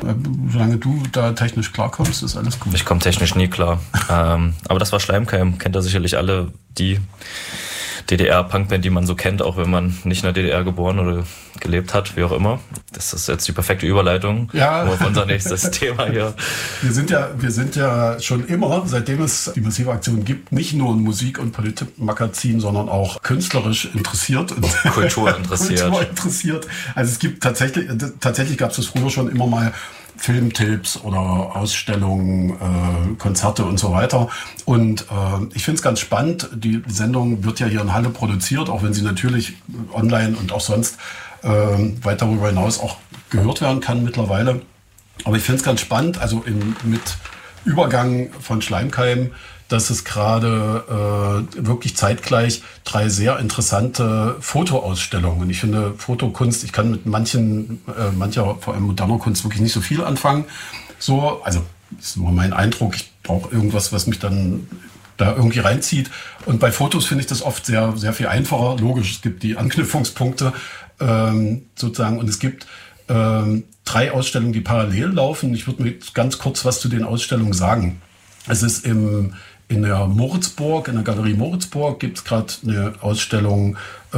Solange du da technisch klarkommst, ist alles gut. Ich komme technisch nie klar. Aber das war Schleimkeim, kennt ihr sicherlich alle, die DDR-Punkband, die man so kennt, auch wenn man nicht in der DDR geboren oder gelebt hat, wie auch immer. Das ist jetzt die perfekte Überleitung auf unser nächstes Thema hier. Wir sind ja schon immer, seitdem es die Massive Aktion gibt, nicht nur ein Musik- und Politikmagazin, sondern auch künstlerisch interessiert und Kultur interessiert. Also es gibt tatsächlich gab es das früher schon immer mal Filmtipps oder Ausstellungen, Konzerte und so weiter. Und ich finde es ganz spannend. Die Sendung wird ja hier in Halle produziert, auch wenn sie natürlich online und auch sonst weit darüber hinaus auch gehört werden kann mittlerweile. Aber ich finde es ganz spannend, also mit Übergang von Schleimkeim, dass es gerade wirklich zeitgleich 3 sehr interessante Fotoausstellungen. Und ich finde Fotokunst, ich kann mit mancher vor allem moderner Kunst wirklich nicht so viel anfangen. So, also ist nur mein Eindruck, ich brauche irgendwas, was mich dann da irgendwie reinzieht. Und bei Fotos finde ich das oft sehr, sehr viel einfacher. Logisch, es gibt die Anknüpfungspunkte sozusagen und es gibt 3 Ausstellungen, die parallel laufen. Ich würde mir ganz kurz was zu den Ausstellungen sagen. Es ist in der Moritzburg, in der Galerie Moritzburg gibt es gerade eine Ausstellung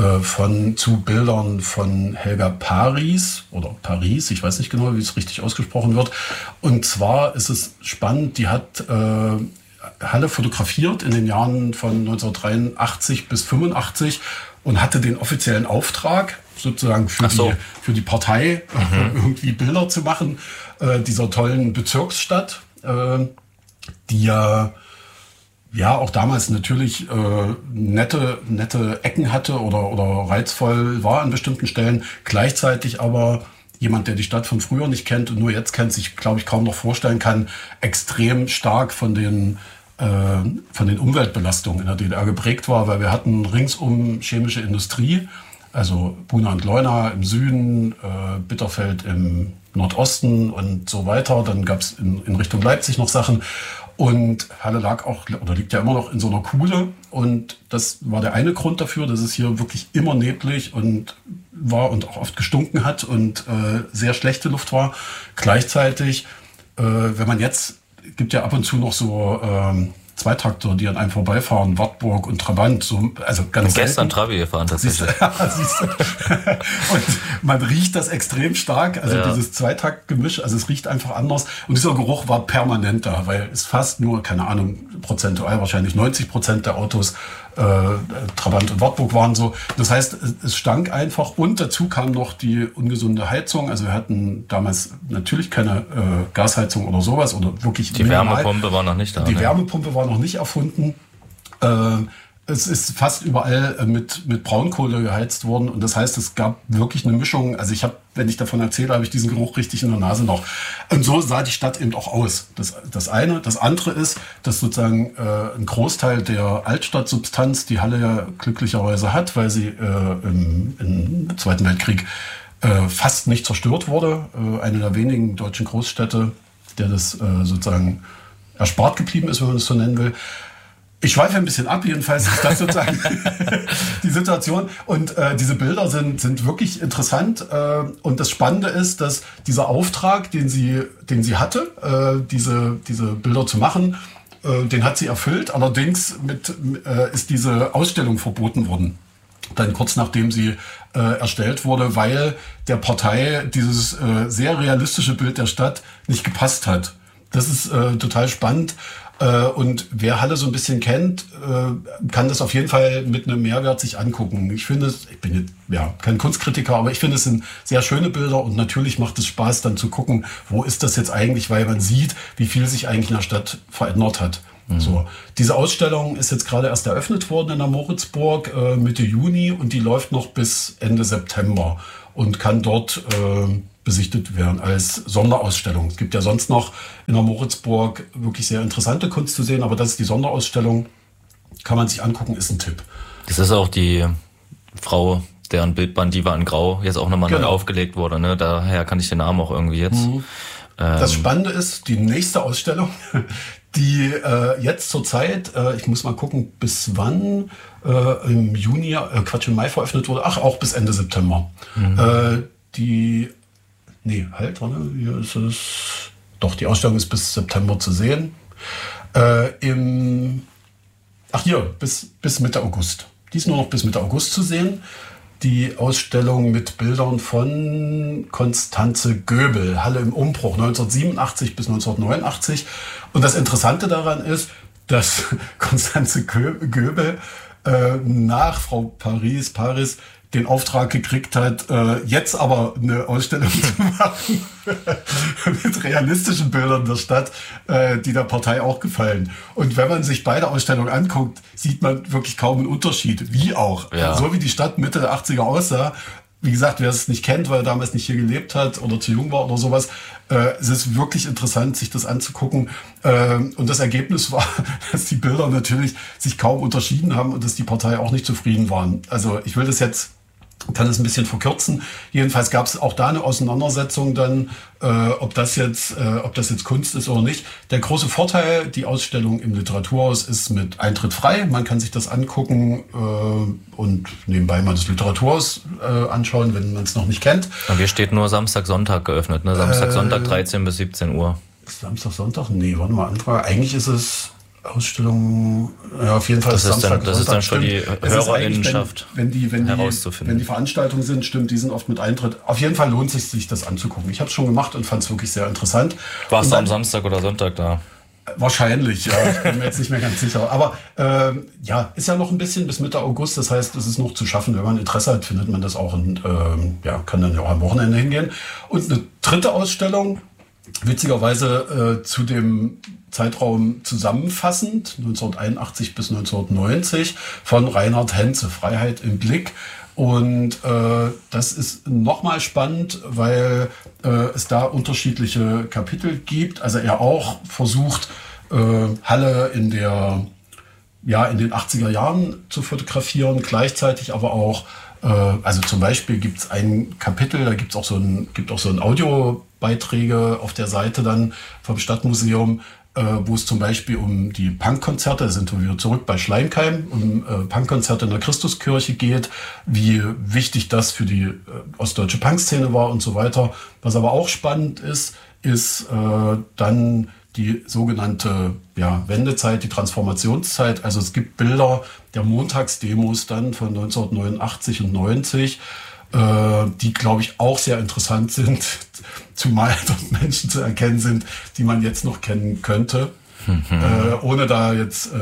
zu Bildern von Helga Paris oder Paris, ich weiß nicht genau, wie es richtig ausgesprochen wird. Und zwar ist es spannend, die hat Halle fotografiert in den Jahren von 1983 bis 85 und hatte den offiziellen Auftrag, sozusagen für die Partei irgendwie Bilder zu machen, dieser tollen Bezirksstadt, die ja auch damals natürlich nette Ecken hatte oder reizvoll war an bestimmten Stellen, gleichzeitig aber jemand, der die Stadt von früher nicht kennt und nur jetzt kennt, sich, glaube ich, kaum noch vorstellen kann, extrem stark von den Umweltbelastungen in der DDR geprägt war, weil wir hatten ringsum chemische Industrie, also Buna und Leuna im Süden, Bitterfeld im Nordosten und so weiter. Dann gab es in Richtung Leipzig noch Sachen. Und Halle liegt ja immer noch in so einer Kuhle. Und das war der eine Grund dafür, dass es hier wirklich immer neblig und war und auch oft gestunken hat und sehr schlechte Luft war. Gleichzeitig, wenn man jetzt, gibt ja ab und zu noch so Zweitakter, die an einem vorbeifahren, Wartburg und Trabant, so, also ganz selten. Gestern Trabi gefahren tatsächlich. Siehst du. Und man riecht das extrem stark, also dieses Zweitaktgemisch, also es riecht einfach anders. Und dieser Geruch war permanent da, weil es fast nur, keine Ahnung, prozentual wahrscheinlich 90% der Autos Trabant und Wartburg waren so. Das heißt, es stank einfach und dazu kam noch die ungesunde Heizung. Also wir hatten damals natürlich keine Gasheizung oder sowas oder wirklich die minimal. Wärmepumpe war noch nicht da. Die Wärmepumpe war noch nicht erfunden. Es ist fast überall mit Braunkohle geheizt worden und das heißt, es gab wirklich eine Mischung. Also wenn ich davon erzähle, habe ich diesen Geruch richtig in der Nase noch. Und so sah die Stadt eben auch aus. Das eine. Das andere ist, dass sozusagen ein Großteil der Altstadtsubstanz die Halle ja glücklicherweise hat, weil sie im Zweiten Weltkrieg fast nicht zerstört wurde. Eine der wenigen deutschen Großstädte, der das sozusagen erspart geblieben ist, wenn man es so nennen will. Ich schweife ein bisschen ab, jedenfalls ist das sozusagen die Situation. Und diese Bilder sind wirklich interessant. Und das Spannende ist, dass dieser Auftrag, den sie hatte, diese Bilder zu machen, den hat sie erfüllt. Allerdings ist diese Ausstellung verboten worden. Dann kurz nachdem sie erstellt wurde, weil der Partei dieses sehr realistische Bild der Stadt nicht gepasst hat. Das ist total spannend. Und wer Halle so ein bisschen kennt, kann das auf jeden Fall mit einem Mehrwert sich angucken. Ich bin jetzt kein Kunstkritiker, aber ich finde, es sind sehr schöne Bilder und natürlich macht es Spaß, dann zu gucken, wo ist das jetzt eigentlich, weil man sieht, wie viel sich eigentlich in der Stadt verändert hat. Mhm. So, diese Ausstellung ist jetzt gerade erst eröffnet worden in der Moritzburg Mitte Juni und die läuft noch bis Ende September und kann dort besichtigt werden als Sonderausstellung. Es gibt ja sonst noch in der Moritzburg wirklich sehr interessante Kunst zu sehen, aber das ist die Sonderausstellung, kann man sich angucken, ist ein Tipp. Das ist auch die Frau, deren Bildband Die war in Grau jetzt auch nochmal neu aufgelegt wurde. Ne? Daher kann ich den Namen auch irgendwie jetzt. Mhm. Das Spannende ist, die nächste Ausstellung, die jetzt zur Zeit, ich muss mal gucken, bis wann, im Mai veröffentlicht wurde, auch bis Ende September. Mhm. Nee, halt, warte, hier ist es. Doch, die Ausstellung ist bis September zu sehen. Bis Mitte August. Die ist nur noch bis Mitte August zu sehen. Die Ausstellung mit Bildern von Constanze Göbel, Halle im Umbruch, 1987 bis 1989. Und das Interessante daran ist, dass Constanze Göbel nach Frau Paris den Auftrag gekriegt hat, jetzt aber eine Ausstellung zu machen mit realistischen Bildern der Stadt, die der Partei auch gefallen. Und wenn man sich beide Ausstellungen anguckt, sieht man wirklich kaum einen Unterschied. Wie auch. Ja. So wie die Stadt Mitte der 80er aussah. Wie gesagt, wer es nicht kennt, weil er damals nicht hier gelebt hat oder zu jung war oder sowas, es ist wirklich interessant, sich das anzugucken. Und das Ergebnis war, dass die Bilder natürlich sich kaum unterschieden haben und dass die Partei auch nicht zufrieden waren. Also ich will das jetzt, kann es ein bisschen verkürzen. Jedenfalls gab es auch da eine Auseinandersetzung dann, ob das jetzt Kunst ist oder nicht. Der große Vorteil, die Ausstellung im Literaturhaus ist mit Eintritt frei. Man kann sich das angucken und nebenbei mal das Literaturhaus anschauen, wenn man es noch nicht kennt. Und hier steht nur Samstag, Sonntag geöffnet, ne? Samstag, Sonntag 13 bis 17 Uhr. Samstag, Sonntag? Nee, warte mal, Antrag. Eigentlich ist es Ausstellung, ja, auf jeden Fall das ist Samstag, das ist dann schon die Hörerinnenschaft wenn die herauszufinden. Wenn die Veranstaltungen sind, stimmt, die sind oft mit Eintritt. Auf jeden Fall lohnt es sich das anzugucken. Ich habe es schon gemacht und fand es wirklich sehr interessant. Warst du am Samstag oder Sonntag da? Wahrscheinlich, ja. Ich bin mir jetzt nicht mehr ganz sicher. Aber ja, ist ja noch ein bisschen bis Mitte August. Das heißt, es ist noch zu schaffen. Wenn man Interesse hat, findet man das auch und kann dann ja auch am Wochenende hingehen. Und eine dritte Ausstellung, witzigerweise zu dem Zeitraum zusammenfassend, 1981 bis 1990, von Reinhard Henze, Freiheit im Blick. Und das ist nochmal spannend, weil es da unterschiedliche Kapitel gibt. Also er auch versucht, Halle in den 80er Jahren zu fotografieren, gleichzeitig aber auch, also zum Beispiel gibt es ein Kapitel, da gibt auch so ein Audiobeiträge auf der Seite dann vom Stadtmuseum, wo es zum Beispiel um die Punkkonzerte, da sind wir wieder zurück bei Schleimkeim, um Punkkonzerte in der Christuskirche geht, wie wichtig das für die ostdeutsche Punkszene war und so weiter. Was aber auch spannend ist dann die sogenannte Wendezeit, die Transformationszeit. Also es gibt Bilder der Montagsdemos dann von 1989 und 90, die, glaube ich, auch sehr interessant sind, zumal dort Menschen zu erkennen sind, die man jetzt noch kennen könnte, ohne da jetzt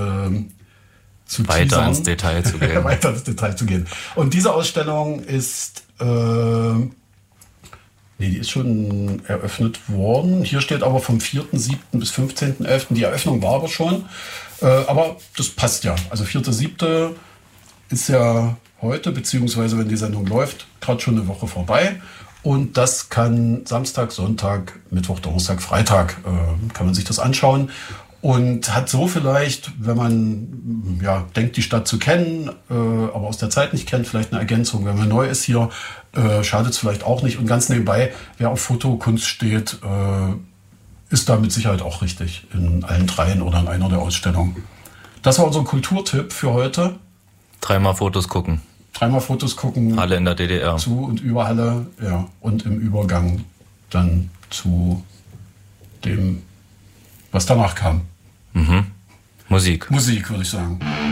weiter ins Detail zu gehen. weiter ins Detail zu gehen. Und diese Ausstellung ist die ist schon eröffnet worden. Hier steht aber vom 4.7. bis 15.11. Die Eröffnung war aber schon. Aber das passt ja. Also 4.7. ist ja heute, beziehungsweise wenn die Sendung läuft, gerade schon eine Woche vorbei. Und das kann Samstag, Sonntag, Mittwoch, Donnerstag, Freitag kann man sich das anschauen. Und hat so vielleicht, wenn man denkt, die Stadt zu kennen, aber aus der Zeit nicht kennt, vielleicht eine Ergänzung. Wenn man neu ist hier, schadet es vielleicht auch nicht. Und ganz nebenbei, wer auf Fotokunst steht, ist da mit Sicherheit auch richtig in allen dreien oder in einer der Ausstellungen. Das war unser Kulturtipp für heute. 3-mal Fotos gucken. 3-mal Fotos gucken. Halle in der DDR. Zu und über Halle, ja. Und im Übergang dann zu dem, was danach kam. Musik. Musik, würde ich sagen.